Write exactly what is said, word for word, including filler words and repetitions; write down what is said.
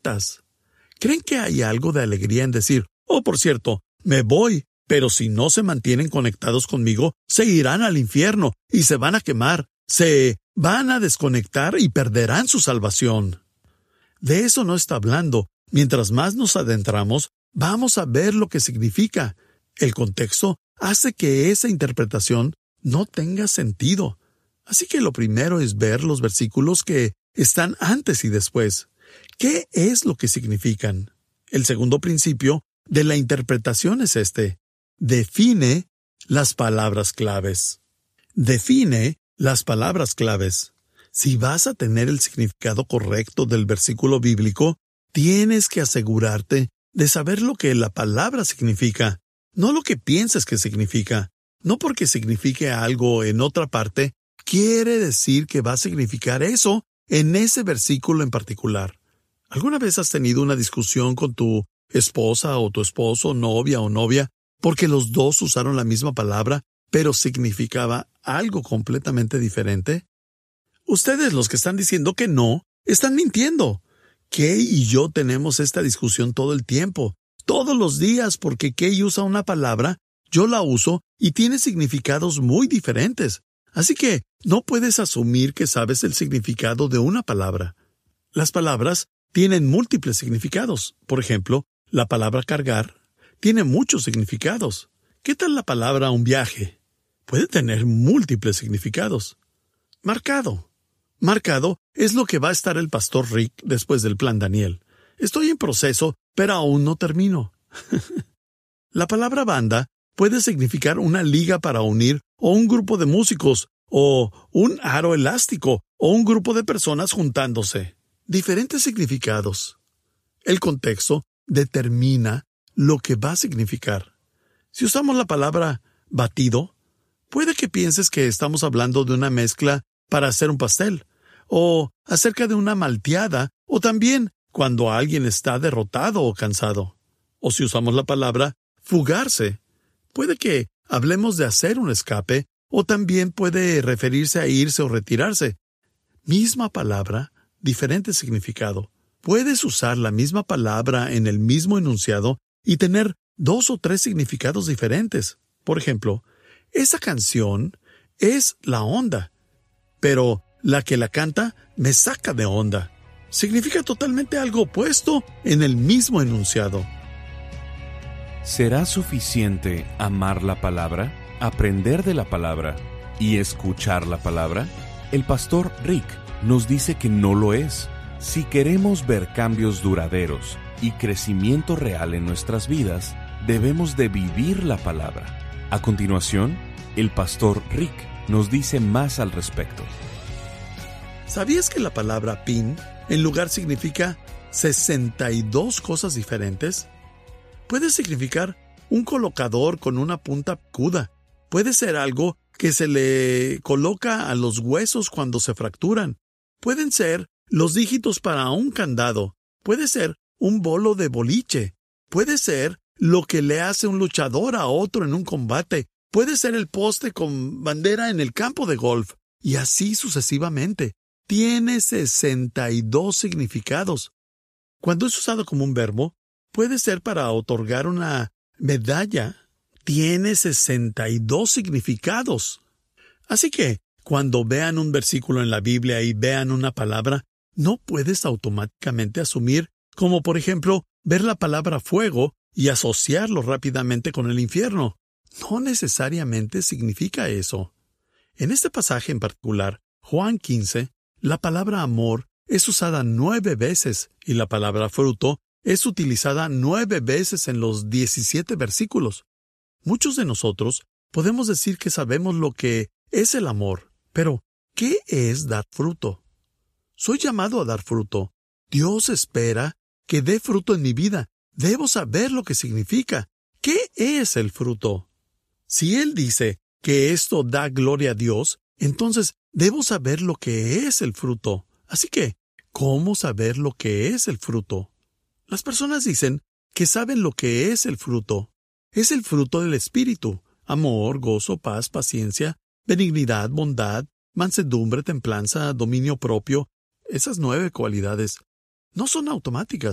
correctas. ¿Creen que hay algo de alegría en decir, oh, por cierto, me voy, pero si no se mantienen conectados conmigo, se irán al infierno y se van a quemar, se van a desconectar y perderán su salvación? De eso no está hablando. Mientras más nos adentramos, vamos a ver lo que significa. El contexto hace que esa interpretación no tenga sentido. Así que lo primero es ver los versículos que están antes y después. ¿Qué es lo que significan? El segundo principio de la interpretación es este. Define las palabras claves. Define las palabras claves. Si vas a tener el significado correcto del versículo bíblico, tienes que asegurarte de saber lo que la palabra significa, no lo que piensas que significa. No porque signifique algo en otra parte, quiere decir que va a significar eso en ese versículo en particular. ¿Alguna vez has tenido una discusión con tu esposa o tu esposo, novia o novia, porque los dos usaron la misma palabra, pero significaba algo completamente diferente? Ustedes, los que están diciendo que no, están mintiendo. Kay y yo tenemos esta discusión todo el tiempo, todos los días, porque Kay usa una palabra, yo la uso y tiene significados muy diferentes. Así que no puedes asumir que sabes el significado de una palabra. Las palabras tienen múltiples significados. Por ejemplo, la palabra cargar tiene muchos significados. ¿Qué tal la palabra un viaje? Puede tener múltiples significados. Marcado. Marcado es lo que va a estar el pastor Rick después del plan Daniel. Estoy en proceso, pero aún no termino. La palabra banda puede significar una liga para unir, o un grupo de músicos, o un aro elástico, o un grupo de personas juntándose. Diferentes significados. El contexto determina lo que va a significar. Si usamos la palabra batido, puede que pienses que estamos hablando de una mezcla para hacer un pastel, o acerca de una malteada, o también cuando alguien está derrotado o cansado. O si usamos la palabra fugarse, puede que hablemos de hacer un escape, o también puede referirse a irse o retirarse. Misma palabra, diferente significado. Puedes usar la misma palabra en el mismo enunciado y tener dos o tres significados diferentes. Por ejemplo, esa canción es la onda, pero la que la canta me saca de onda. Significa totalmente algo opuesto en el mismo enunciado. ¿Será suficiente amar la palabra, aprender de la palabra y escuchar la palabra? El pastor Rick nos dice que no lo es. Si queremos ver cambios duraderos y crecimiento real en nuestras vidas, debemos de vivir la palabra. A continuación, el pastor Rick nos dice más al respecto. ¿Sabías que la palabra pin en lugar significa sesenta y dos cosas diferentes? Puede significar un colocador con una punta picuda. Puede ser algo que se le coloca a los huesos cuando se fracturan. Pueden ser los dígitos para un candado. Puede ser un bolo de boliche. Puede ser lo que le hace un luchador a otro en un combate. Puede ser el poste con bandera en el campo de golf. Y así sucesivamente. Tiene sesenta y dos significados. Cuando es usado como un verbo, puede ser para otorgar una medalla. Tiene sesenta y dos significados. Así que, cuando vean un versículo en la Biblia y vean una palabra, no puedes automáticamente asumir, como por ejemplo, ver la palabra fuego y asociarlo rápidamente con el infierno. No necesariamente significa eso. En este pasaje en particular, Juan quince, la palabra amor es usada nueve veces y la palabra fruto es utilizada nueve veces en los diecisiete versículos. Muchos de nosotros podemos decir que sabemos lo que es el amor, pero ¿qué es dar fruto? Soy llamado a dar fruto. Dios espera que dé fruto en mi vida. Debo saber lo que significa. ¿Qué es el fruto? Si Él dice que esto da gloria a Dios, entonces debo saber lo que es el fruto. Así que, ¿cómo saber lo que es el fruto? Las personas dicen que saben lo que es el fruto. Es el fruto del Espíritu: amor, gozo, paz, paciencia, benignidad, bondad, mansedumbre, templanza, dominio propio. Esas nueve cualidades no son automáticas.